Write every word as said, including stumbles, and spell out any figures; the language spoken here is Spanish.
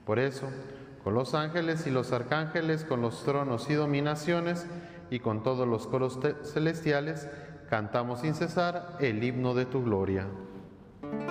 Por eso, con los ángeles y los arcángeles, con los tronos y dominaciones, y con todos los coros celestiales, cantamos sin cesar el himno de tu gloria.